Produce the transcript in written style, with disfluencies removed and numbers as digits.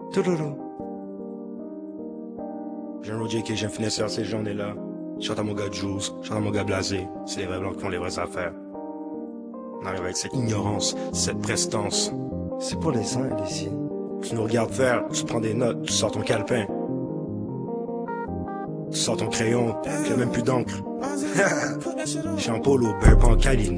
Touloulou. J'ai un OJK, j'ai un finesseur, ces journées-là. Chante à mon gars Jules, chante à mon gars Blasé. C'est les vrais blancs qui font les vraies affaires. On arrive avec cette ignorance, cette prestance. C'est pour les saints, ici. Tu nous regardes faire, tu prends des notes, tu sors ton calepin. Tu sors ton crayon, j'ai même plus d'encre. J'ai un polo, beurre, pas en Cali.